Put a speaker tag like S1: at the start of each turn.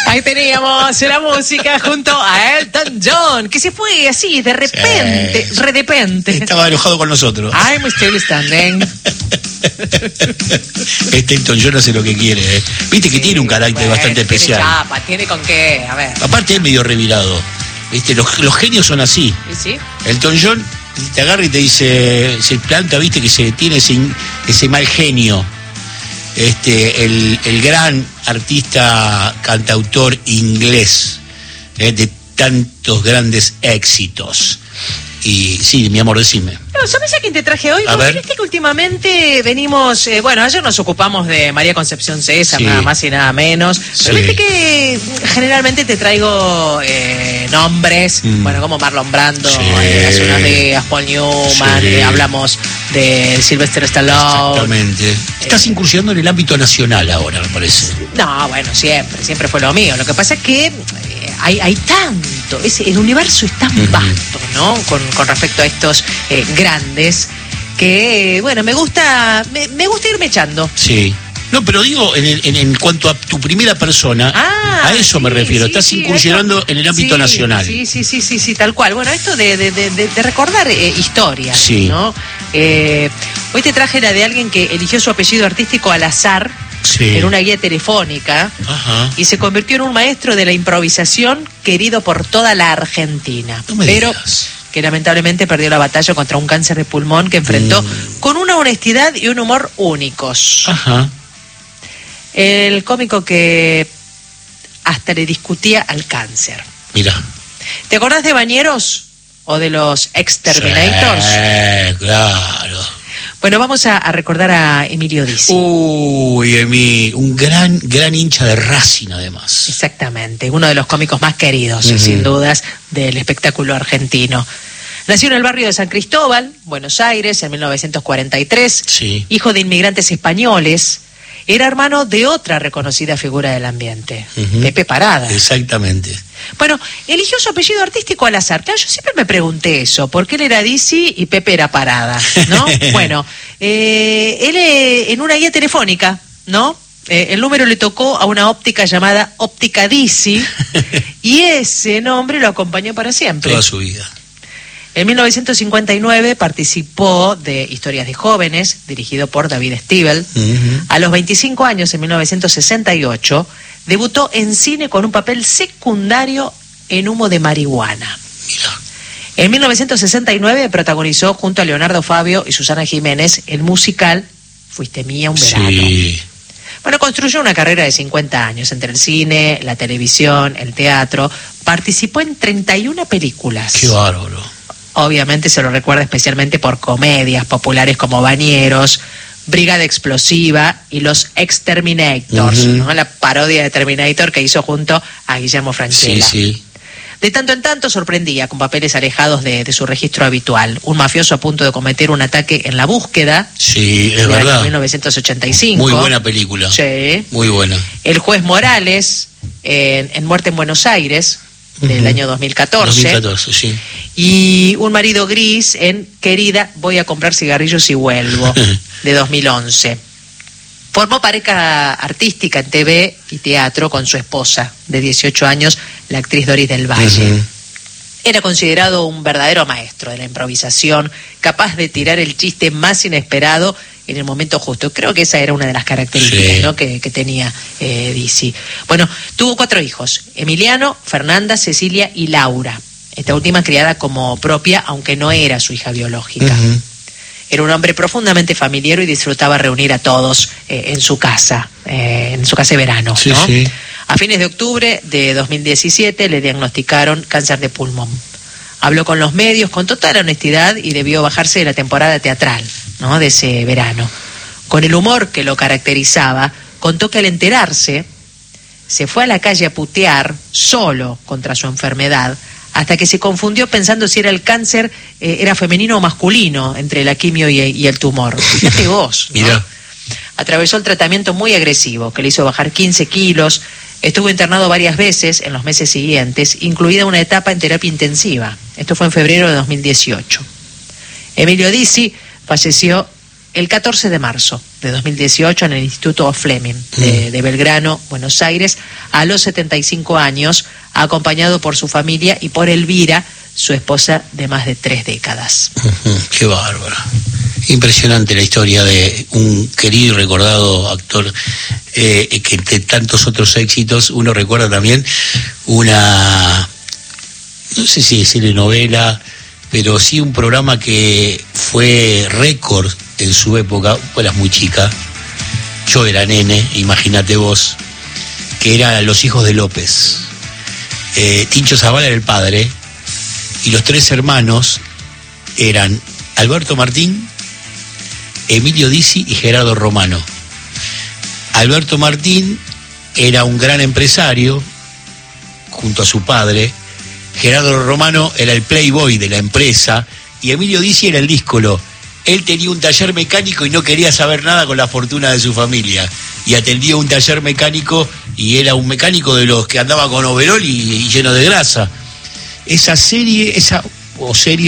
S1: Ahí teníamos la música junto a Elton John, que se fue así, de repente,
S2: Sí.
S1: redepente.
S2: Estaba enojado con nosotros.
S1: I'm still standing.
S2: Elton John hace lo que quiere, ¿eh? Viste que tiene un carácter
S1: Bueno,
S2: bastante especial.
S1: Tiene chapa, tiene con qué, a ver.
S2: Aparte es medio revirado. Viste, los genios son así.
S1: ¿Sí?
S2: Elton John te agarra y te dice, se planta, viste, que se tiene ese mal genio. El gran artista cantautor inglés, de tantos grandes éxitos. Y sí, mi amor, decime.
S1: No, ¿sabes a quién te traje hoy?
S2: A ver.
S1: Viste que últimamente venimos, ayer nos ocupamos de María Concepción César,
S2: Sí.
S1: nada más y nada menos. Pero
S2: Sí.
S1: viste que generalmente te traigo nombres, como Marlon Brando,
S2: Sí.
S1: hace unos días, Paul Newman,
S2: Sí.
S1: hablamos de Sylvester Stallone.
S2: Exactamente. Estás incursionando en el ámbito nacional ahora, me parece.
S1: No, bueno, siempre fue lo mío. Lo que pasa es que hay tanto, el universo es tan vasto, ¿no? Con respecto a estos grandes, que, me gusta irme echando.
S2: Sí. No, pero digo, en cuanto a tu primera persona, a eso me refiero. Estás incursionando en el ámbito nacional.
S1: Sí, tal cual. Bueno, esto de recordar historias,
S2: Sí.
S1: ¿no? Hoy te traje la de alguien que eligió su apellido artístico al azar,
S2: Sí.
S1: en una guía telefónica.
S2: Ajá.
S1: Y se convirtió en un maestro de la improvisación querido por toda la Argentina.
S2: No me
S1: pero
S2: digas.
S1: que lamentablemente perdió la batalla contra un cáncer de pulmón que enfrentó con una honestidad y un humor únicos.
S2: Ajá.
S1: El cómico que hasta le discutía al cáncer.
S2: Mira.
S1: ¿Te acordás de Bañeros o de los Exterminators?
S2: Sí, claro.
S1: Bueno, vamos a recordar a Emilio Dizzi.
S2: Uy, un gran hincha de Racing, además.
S1: Exactamente, uno de los cómicos más queridos, sin dudas, del espectáculo argentino. Nació en el barrio de San Cristóbal, Buenos Aires, en 1943,
S2: Sí.
S1: hijo de inmigrantes españoles. Era hermano de otra reconocida figura del ambiente, Pepe Parada.
S2: Exactamente.
S1: Bueno, eligió su apellido artístico al azar. Claro, yo siempre me pregunté eso, ¿por qué él era Dizzi y Pepe era Parada? ¿No? Bueno, él en una guía telefónica, ¿no? El número le tocó a una óptica llamada Óptica Dizzi y ese nombre lo acompañó para siempre.
S2: Toda su vida.
S1: En 1959 participó de Historias de Jóvenes, dirigido por David Stiebel. A los 25 años, en 1968, debutó en cine con un papel secundario en Humo de Marihuana.
S2: Mira.
S1: En 1969 protagonizó junto a Leonardo Fabio y Susana Jiménez el musical Fuiste mía un verano.
S2: Sí.
S1: Bueno, construyó una carrera de 50 años entre el cine, la televisión, el teatro. Participó en 31 películas.
S2: Qué bárbaro.
S1: Obviamente se lo recuerda especialmente por comedias populares como Bañeros, Brigada Explosiva y Los Exterminators, ¿no? La parodia de Terminator que hizo junto a Guillermo Francella.
S2: Sí.
S1: De tanto en tanto sorprendía con papeles alejados de su registro habitual. Un mafioso a punto de cometer un ataque en La Búsqueda.
S2: Sí, es
S1: en el año
S2: verdad.
S1: 1985.
S2: Muy buena película.
S1: Sí.
S2: Muy buena.
S1: El juez Morales en Muerte en Buenos Aires, del año 2014.
S2: 2014, sí.
S1: Y Un marido gris en Querida, voy a comprar cigarrillos y vuelvo, de 2011. Formó pareja artística en TV y teatro con su esposa, de 18 años, la actriz Doris del Valle. Era considerado un verdadero maestro de la improvisación, capaz de tirar el chiste más inesperado en el momento justo. Creo que esa era una de las características,
S2: Sí.
S1: ¿no? que tenía Dizzi. Bueno, tuvo 4 hijos: Emiliano, Fernanda, Cecilia y Laura. Esta última criada como propia, aunque no era su hija biológica. Era un hombre profundamente familiar y disfrutaba reunir a todos en su casa de verano,
S2: Sí,
S1: ¿no?
S2: sí.
S1: A fines de octubre de 2017 le diagnosticaron cáncer de pulmón. Habló con los medios con total honestidad y debió bajarse de la temporada teatral, ¿no? de ese verano. Con el humor que lo caracterizaba, contó que al enterarse se fue a la calle a putear solo contra su enfermedad, hasta que se confundió pensando si era el cáncer era femenino o masculino entre la quimio y el tumor. Fíjate vos, ¿no?
S2: Mirá.
S1: Atravesó el tratamiento muy agresivo que le hizo bajar 15 kilos. Estuvo internado varias veces en los meses siguientes, incluida una etapa en terapia intensiva. Esto fue en febrero de 2018. Emilio Dizzi falleció el 14 de marzo de 2018 en el Instituto Fleming de Belgrano, Buenos Aires, a los 75 años, acompañado por su familia y por Elvira, su esposa de más de 3 décadas.
S2: Qué bárbaro. Impresionante la historia de un querido y recordado actor que entre tantos otros éxitos uno recuerda también una, no sé si decirle novela, pero sí un programa que fue récord en su época. Vos eras muy chica, yo era nene, imagínate vos, que era Los Hijos de López. Tincho Zavala era el padre y los 3 hermanos eran Alberto Martín, Emilio Dizzi y Gerardo Romano. Alberto Martín era un gran empresario junto a su padre, Gerardo Romano era el playboy de la empresa y Emilio Dizzi era el díscolo. Él tenía un taller mecánico y no quería saber nada con la fortuna de su familia, y atendía un taller mecánico y era un mecánico de los que andaba con overol y lleno de grasa. Esa serie,